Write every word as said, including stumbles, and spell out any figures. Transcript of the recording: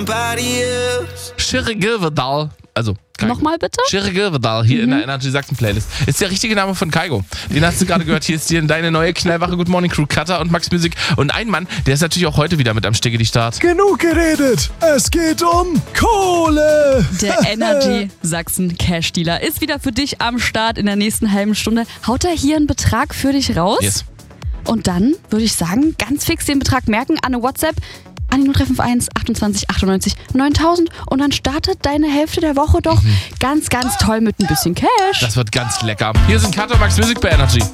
Schirige Vidal. Also, Kaigo. Nochmal bitte? Schirige Vidal hier mhm. in der Energy Sachsen Playlist. Ist der richtige Name von Kaigo. Den hast du gerade gehört. Hier ist dir deine neue knallwache Good Morning Crew, Cutter und Max Music. Und ein Mann, der ist natürlich auch heute wieder mit am Stege die Start. Genug geredet. Es geht um Kohle. Der Energy Sachsen Cash Dealer ist wieder für dich am Start in der nächsten halben Stunde. Haut er hier einen Betrag für dich raus? Yes. Und dann würde ich sagen, ganz fix den Betrag merken an eine WhatsApp an die null drei fünf eins achtundzwanzig achtundneunzig neuntausend und dann startet deine Hälfte der Woche doch mhm. ganz, ganz toll mit ein bisschen Cash. Das wird ganz lecker. Hier sind Cutter und Max Music bei Energy.